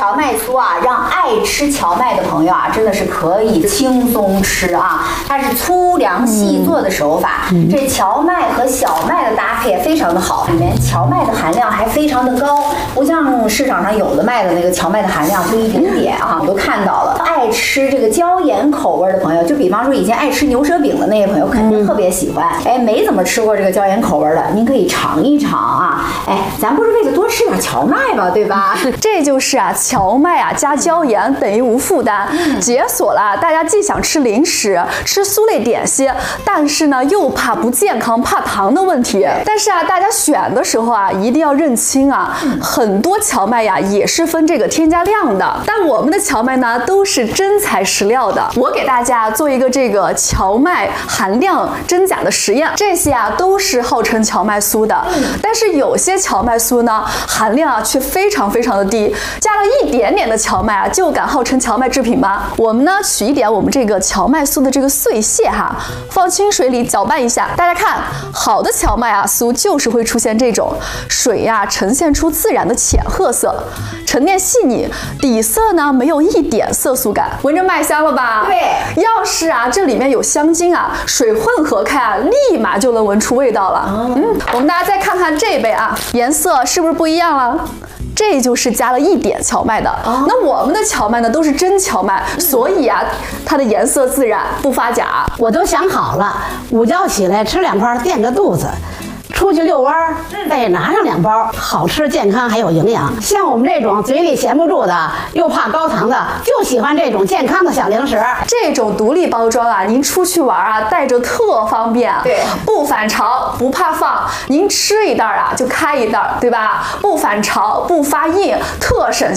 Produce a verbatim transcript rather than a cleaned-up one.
荞麦酥啊，让爱吃荞麦的朋友啊，真的是可以轻松吃啊。它是粗粮细做的手法，嗯、这荞麦和小麦的搭配非常的好，里面荞麦的含量还非常的高，不像市场上有的卖的那个荞麦的含量就一点点啊，我都看到了。爱吃这个椒盐口味的朋友，就比方说以前爱吃牛舌饼的那些朋友，肯定特别喜欢。哎，没怎么吃过这个椒盐口味的，您可以尝一尝啊。哎，咱不是为了多吃点荞麦吧，对吧？ 这就是啊，荞麦啊加椒盐等于无负担，解锁了大家既想吃零食、吃酥类点心，但是呢又怕不健康、怕糖的问题。但是啊，大家选的时候啊，一定要认清啊，很多荞麦呀也是分这个添加量的，但我们的荞麦呢都是真材实料的。我给大家做一个这个荞麦含量真假的实验，这些啊都是号称荞麦酥的，但是有些荞麦酥呢含量啊却非常非常的低，加了一点点的荞麦啊就敢号称荞麦制品吗？我们呢取一点我们这个荞麦酥的这个碎屑哈，放清水里搅拌一下，大家看，好的荞麦啊酥就是会出现这种水呀、啊、呈现出自然的浅褐色，沉淀细腻，底色呢没有一点色素感，闻着麦香了吧？ 对， 要是啊这里面有香精啊，水混合开啊，立马就能闻出味道了。哦、嗯，我们大家再看看这杯啊，颜色是不是不一样了？这就是加了一点荞麦的。哦、那我们的荞麦呢都是真荞麦，嗯、所以啊它的颜色自然不发假。 我都想好了，午觉起来吃两块垫个肚子。出去遛弯儿，再拿上两包，好吃、健康还有营养。像我们这种嘴里闲不住的，又怕高糖的，就喜欢这种健康的小零食。 这种独立包装啊，您出去玩啊，带着特方便。 对， 不反潮，不怕放，您吃一袋啊就开一袋，对吧？不反潮，不发硬，特省